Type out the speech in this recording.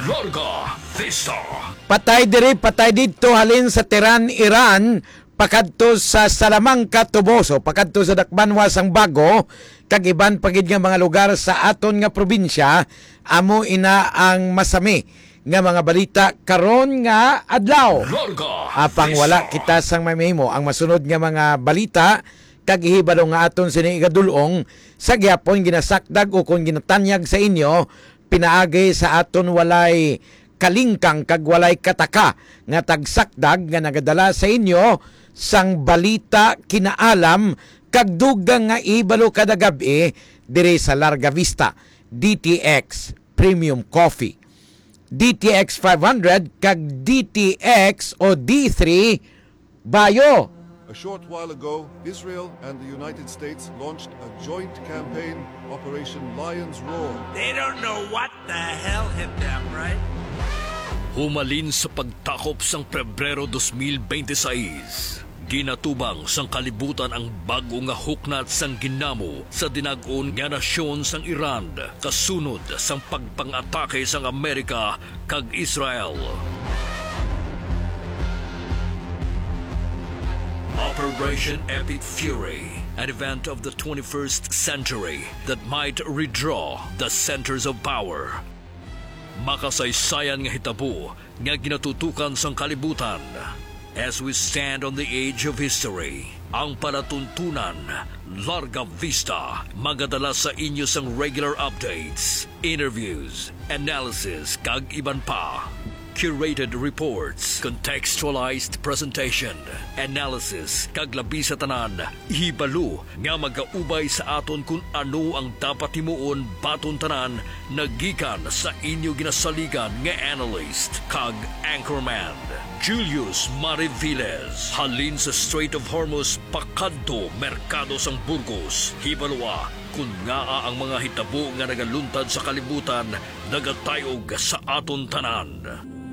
Larga Vista. Patay diri, patay dito halin sa Tehran, Iran, pakadto sa Salamanca, Toboso, pakadto sa Dakbanwa sang Bago, kag iban pagid nga mga lugar sa aton nga probinsya, amo ina ang masami nga mga balita karon nga adlaw. Larga Apang wala kita sang mamimo ang masunod nga mga balita kag ihibalo nga aton sini igadulong sa gyapon ginasakdag o kung ginatanyag sa inyo pinaagi sa aton walay kalingkang kag walay kataka nga tagsakdag nga nagadala sa inyo sang balita kinaalam kag dugang nga ibalo kada gabi diri sa Larga Vista DTX Premium Coffee, DTX 500 kag DTX o D3 Bayo. A short while ago, Israel and the United States launched a joint campaign, Operation Lion's Roar. They don't know what the hell hit them, right? Humalin sa pagtakop sang Pebrero 2026. Ginatubang sang kalibutan ang bago nga huknat sang ginamo sa dinag-on nga nasyon sang Iran kasunod sang pagpang-atake sang Amerika kag Israel. Operation Epic Fury, an event of the 21st century that might redraw the centers of power. Makasaysayan nga hitabo nga ginatutukan sang kalibutan. As we stand on the edge of history, ang palatuntunan, Larga Vista, magadala sa inyo sang regular updates, interviews, analysis, kag iban pa. Curated reports, contextualized presentation, analysis, kag labi sa tanan, hibalo nga magaubay sa aton kung ano ang dapat himuon baton tanan nagikan sa inyo ginasaligan nga analyst kag anchorman. Julius Mariviles, halin sa Strait of Hormuz, pakadto merkado sang Burgos, hibalwa kung nga ang mga hitabo nga nagaluntad sa kalibutan nagatayog sa aton tanan.